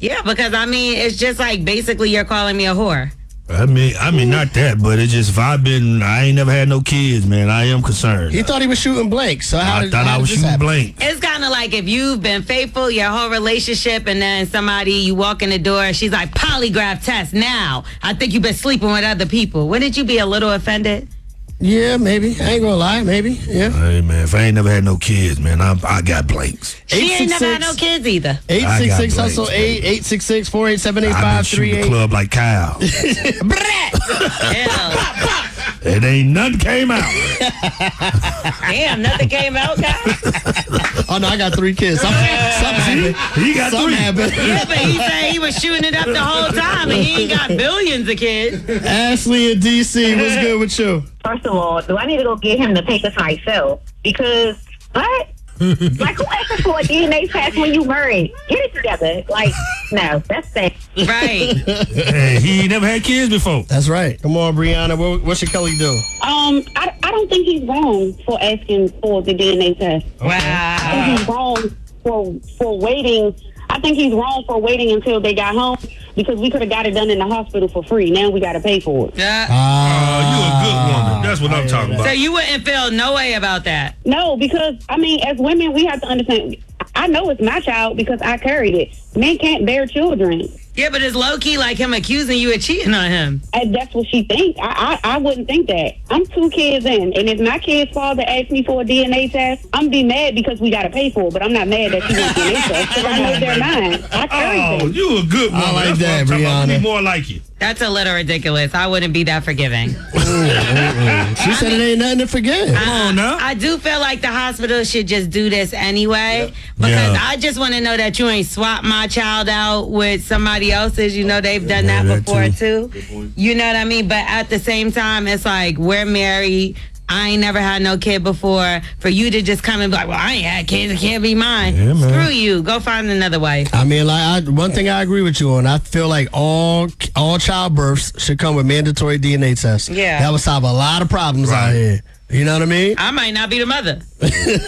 Yeah, because it's just like basically you're calling me a whore. I mean, not that, but it's just I ain't never had no kids, man. I am concerned. He thought he was shooting blank. So I thought I was shooting blank. It's kind of like if you've been faithful your whole relationship, and then you walk in the door, she's like, polygraph test now. I think you've been sleeping with other people. Wouldn't you be a little offended? Yeah, maybe. I ain't gonna lie, maybe. Yeah. Hey, man, if I ain't never had no kids, man, I got blanks. She ain't never had no kids either. 866 Hustle 866 487 I've been shooting the club like Kyle. It ain't nothing came out. Damn, nothing came out, guys. Oh no, I got 3 kids. Something happened. He got 3. Happened. Yeah, but he said he was shooting it up the whole time, and he ain't got billions of kids. Ashley in D.C., what's good with you? First of all, do I need to go get him the papers myself? Because, what? Like, who asking for a DNA test when you married? Get it together. Like, no, that's sad. Right. Hey, he ain't never had kids before. That's right. Come on, Brianna. What should Kelly do? I don't think he's wrong for asking for the DNA test. Wow. I think he's wrong for waiting. I think he's wrong for waiting until they got home, because we could have got it done in the hospital for free. Now we got to pay for it. You a good woman. That's what I'm talking about. So you wouldn't feel no way about that? No, because, as women, we have to understand. I know it's my child because I carried it. Men can't bear children. Yeah, but it's low-key like him accusing you of cheating on him. And that's what she thinks. I wouldn't think that. I'm 2 kids in, and if my kid's father asked me for a DNA test, I'm be mad because we got to pay for it, but I'm not mad that she wants DNA test because I know they're mine. I carried them. You a good woman. I like that's that, Brianna. Be more like you. That's a little ridiculous. I wouldn't be that forgiving. She said it ain't nothing to forgive. Come on now. I do feel like the hospital should just do this anyway, because I just want to know that you ain't swap my child out with somebody else's. They've done that before too. You know what I mean? But at the same time, it's like, we're married. I ain't never had no kid before. For you to just come and be like, well, I ain't had kids, it can't be mine. Yeah, screw you. Go find another wife. One thing I agree with you on, I feel like all childbirths should come with mandatory DNA tests. Yeah. That would solve a lot of problems out here. You know what I mean? I might not be the mother. All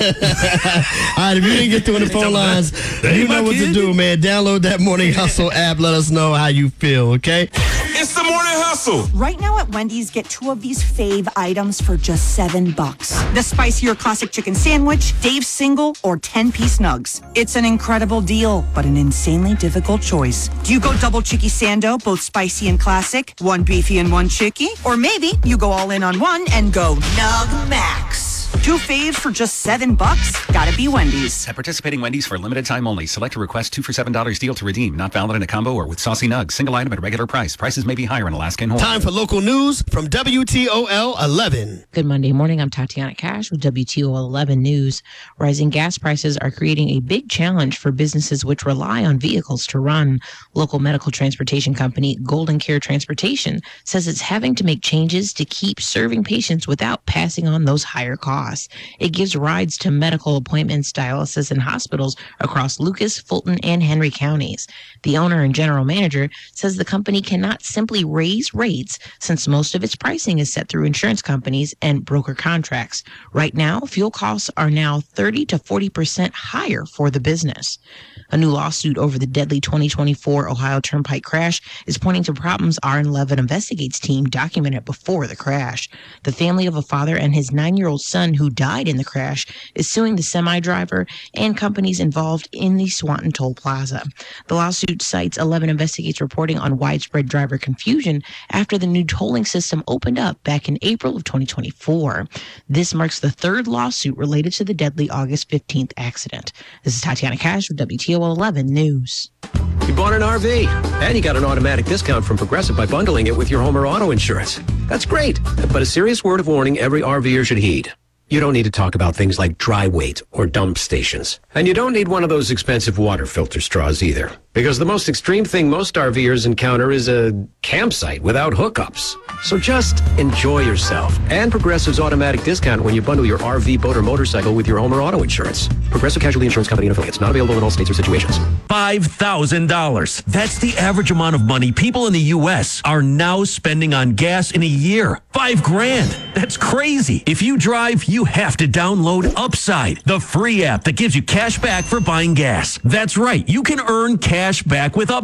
right, if you didn't get through on the phone lines, you know what to do, man. Download that Morning Hustle app. Let us know how you feel, okay? It's the Morning Hustle. Right now at Wendy's, get 2 of these fave items for just $7. The spicier classic chicken sandwich, Dave's single, or 10-piece nugs. It's an incredible deal, but an insanely difficult choice. Do you go double chicky sando, both spicy and classic, 1 beefy and 1 chicky? Or maybe you go all in on one and go Nug Max. 2 faves for just $7? Gotta be Wendy's. At participating Wendy's for a limited time only. Select a request 2 for $7 deal to redeem. Not valid in a combo or with saucy nugs. Single item at regular price. Prices may be higher in Alaska and Hawaii. Time for local news from WTOL 11. Good Monday morning. I'm Tatiana Cash with WTOL 11 News. Rising gas prices are creating a big challenge for businesses which rely on vehicles to run. Local medical transportation company Golden Care Transportation says it's having to make changes to keep serving patients without passing on those higher costs. It gives rides to medical appointments, dialysis, and hospitals across Lucas, Fulton, and Henry counties. The owner and general manager says the company cannot simply raise rates since most of its pricing is set through insurance companies and broker contracts. Right now, fuel costs are now 30 to 40% higher for the business. A new lawsuit over the deadly 2024 Ohio Turnpike crash is pointing to problems R11 Investigates team documented before the crash. The family of a father and his 9-year-old son who died in the crash is suing the semi-driver and companies involved in the Swanton Toll Plaza. The lawsuit cites 11 Investigates reporting on widespread driver confusion after the new tolling system opened up back in April of 2024. This marks the 3rd lawsuit related to the deadly August 15th accident. This is Tatiana Cash with WTOL 11 News. You bought an RV, and you got an automatic discount from Progressive by bundling it with your home or auto insurance. That's great, but a serious word of warning every RVer should heed. You don't need to talk about things like dry weight or dump stations. And you don't need one of those expensive water filter straws either. Because the most extreme thing most RVers encounter is a campsite without hookups. So just enjoy yourself and Progressive's automatic discount when you bundle your RV, boat, or motorcycle with your home or auto insurance. Progressive Casualty Insurance Company and affiliates. Not available in all states or situations. $5,000. That's the average amount of money people in the U.S. are now spending on gas in a year. $5,000. That's crazy. If you drive, you have to download Upside, the free app that gives you cash back for buying gas. That's right. You can earn cash back with Upside.